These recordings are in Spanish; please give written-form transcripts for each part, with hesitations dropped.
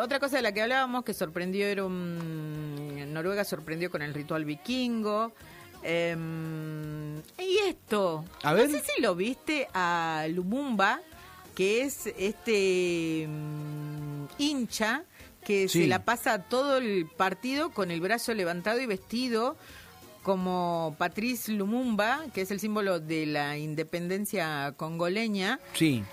Otra cosa de la que hablábamos que sorprendió era Noruega sorprendió con el ritual vikingo. Y esto, A ver. no sé si lo viste a Lumumba, que es hincha que Sí. se la pasa todo el partido con el brazo levantado y vestido como Patrice Lumumba, que es el símbolo de la independencia congoleña. Sí.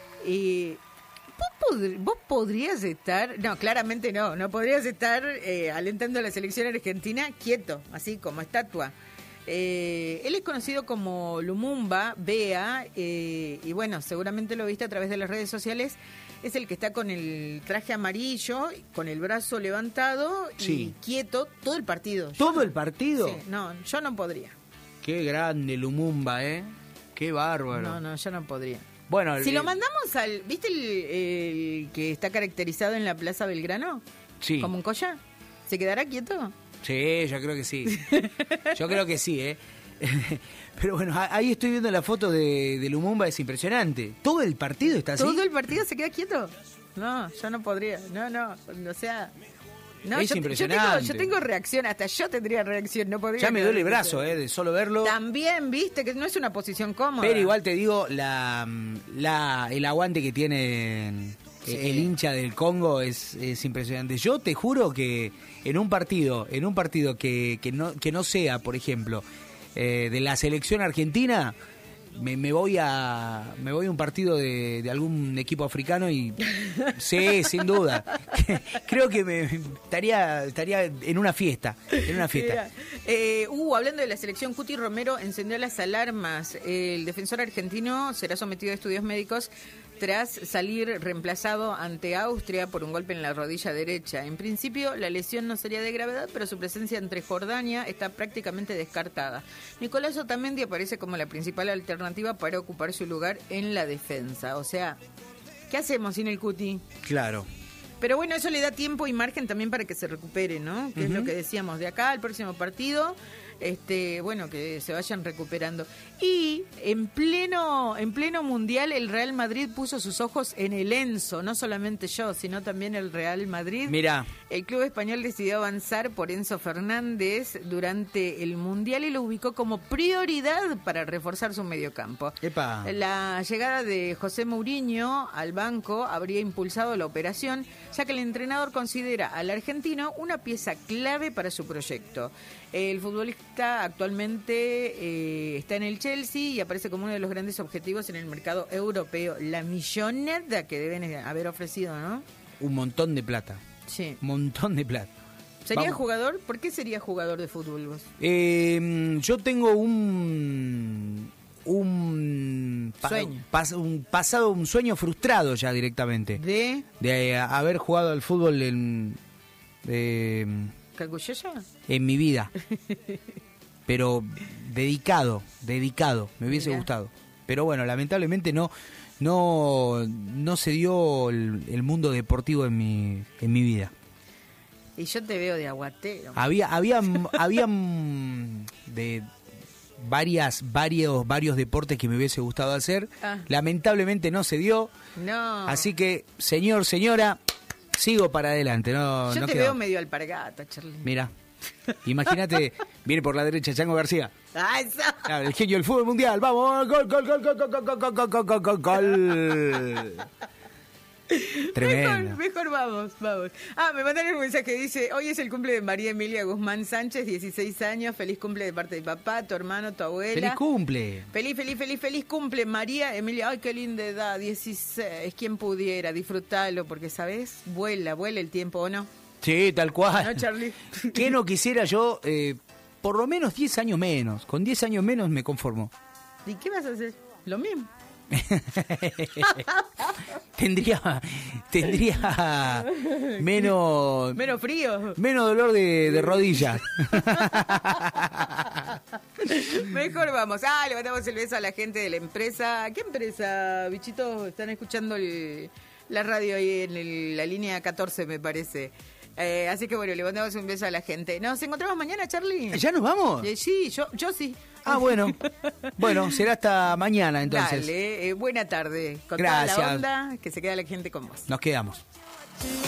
¿Vos podrías estar, no, claramente no podrías estar alentando a la selección argentina quieto, así como estatua? Él es conocido como Lumumba, Bea, y bueno, seguramente lo viste a través de las redes sociales. Es el que está con el traje amarillo, con el brazo levantado y Sí. quieto todo el partido. ¿Todo el partido? Sí, no, yo no podría. Qué grande Lumumba, ¿eh? Qué bárbaro. No, yo no podría. Bueno, Si lo mandamos al... ¿Viste el que está caracterizado en la Plaza Belgrano? Sí. Como un collar. ¿Se quedará quieto? Sí, yo creo que sí. Yo creo que sí, ¿eh? Pero bueno, ahí estoy viendo la foto de Lumumba, es impresionante. ¿Todo el partido está así? ¿Todo el partido se queda quieto? No, yo no podría. No, o sea... No, Es impresionante. Yo tengo reacción, hasta yo tendría reacción, no podría. Ya me duele el quedar brazo, quieto. de solo verlo. También, viste, que no es una posición cómoda. Pero igual te digo, el aguante que tiene el hincha del Congo es impresionante. Yo te juro que en un partido que no sea, por ejemplo, de la selección argentina, me voy a un partido de algún equipo africano y sí, sin duda. Creo que estaría en una fiesta. Mira, hablando de la selección, Cuti Romero encendió las alarmas. El defensor argentino será sometido a estudios médicos tras salir reemplazado ante Austria por un golpe en la rodilla derecha. En principio, la lesión no sería de gravedad, pero su presencia entre Jordania está prácticamente descartada. Nicolás Otamendi aparece como la principal alternativa para ocupar su lugar en la defensa. O sea, ¿qué hacemos sin el Cuti? Claro. Pero bueno, eso le da tiempo y margen también para que se recupere, ¿no? Que es lo que decíamos, de acá al próximo partido, bueno, que se vayan recuperando. Y en pleno mundial, el Real Madrid puso sus ojos en el Enzo, no solamente yo, sino también el Real Madrid. Mirá. El club español decidió avanzar por Enzo Fernández durante el mundial y lo ubicó como prioridad para reforzar su mediocampo. Epa. La llegada de José Mourinho al banco habría impulsado la operación, ya que el entrenador considera al argentino una pieza clave para su proyecto. El futbolista actualmente está en el Chelsea y aparece como uno de los grandes objetivos en el mercado europeo. La millonada que deben haber ofrecido, ¿no? Un montón de plata. Sí. Un montón de plata. ¿Sería Vamos. jugador? ¿Por qué sería jugador de fútbol vos? Yo tengo un Sueño. un sueño frustrado ya directamente. ¿De Haber jugado al fútbol en Calcuyoya? mi vida. Pero dedicado, me hubiese Mirá. gustado. Pero bueno, lamentablemente no se dio el mundo deportivo en mi vida. Y yo te veo de aguatero. Había de varios deportes que me hubiese gustado hacer. Lamentablemente no se dio. No. Así que, señora, sigo para adelante. Yo no te queda. veo medio alpargata, Charlie. Mira, imagínate, viene por la derecha Chango García. ¡Ah, eso! Claro, el genio del fútbol mundial. Vamos, gol. Tremendo. Mejor vamos. Me mandaron un mensaje que dice: hoy es el cumple de María Emilia Guzmán Sánchez, 16 años, feliz cumple de parte de papá, tu hermano, tu abuela. ¡Feliz cumple! Feliz cumple, María Emilia. Ay, qué linda edad, 16, quien pudiera, disfrútalo, porque, ¿sabes? Vuela el tiempo, ¿o no? Sí, tal cual. ¿No, Charlie? ¿Qué no quisiera yo? Por lo menos 10 años menos. Con 10 años menos me conformo. ¿Y qué vas a hacer? Lo mismo. tendría menos frío, menos dolor de rodillas. Mejor vamos. Le mandamos el beso a la gente de la empresa. ¿Qué empresa, bichitos? Están escuchando la radio ahí en la línea 14, me parece. Así que bueno, le mandamos un beso a la gente. ¿Nos encontramos mañana, Charlie? ¿Ya nos vamos? Sí, yo sí. Bueno, será hasta mañana entonces. Dale, buena tarde. Con Gracias. toda la onda, que se queda la gente con vos. Nos quedamos.